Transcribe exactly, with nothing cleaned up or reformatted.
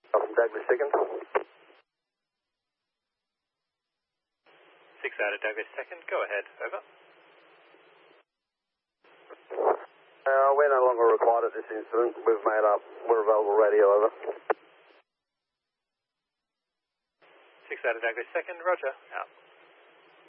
From Douglas second. Six out of Douglas second, go ahead, over. Uh, we're no longer required at this incident. We've made up. We're available radio, over. Six out of Douglas second, roger, out.